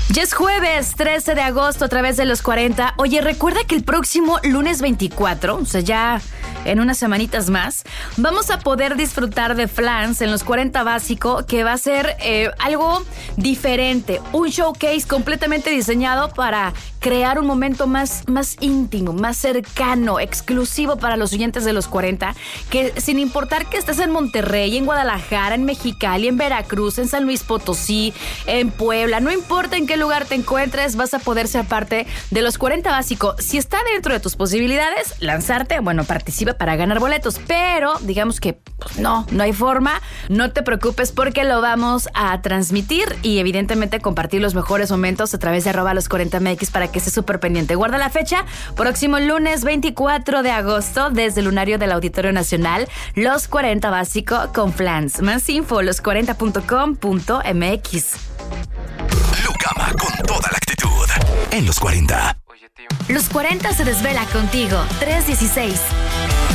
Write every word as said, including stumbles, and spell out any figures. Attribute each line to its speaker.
Speaker 1: Ya es jueves trece de agosto a través de los cuarenta. Oye, recuerda que el próximo lunes veinticuatro, o sea, ya en unas semanitas más, vamos a poder disfrutar de Flans en los cuarenta Básico, que va a ser eh, algo diferente. Un showcase completamente diseñado para crear un momento más, más íntimo, más cercano, exclusivo para los oyentes de los cuarenta, que sin importar que estés en Monterrey, en Guadalajara, en Mexicali, en Veracruz, en San Luis Potosí, en Puebla, no importa en qué lugar te encuentres, vas a poder ser parte de los cuarenta Básico. Si está dentro de tus posibilidades, lanzarte, bueno, participa para ganar boletos, pero digamos que pues, no, no hay forma, no te preocupes porque lo vamos a transmitir y evidentemente compartir los mejores momentos a través de arroba los cuarenta M X para que estés súper pendiente. Guarda la fecha, próximo lunes veinticuatro de agosto desde el Lunario del Auditorio Nacional, los cuarenta Básico con Flans. Más info, los cuarenta punto com punto m x.
Speaker 2: Lucama con toda la actitud en los cuarenta.
Speaker 1: Los cuarenta se desvela contigo. tres dieciséis.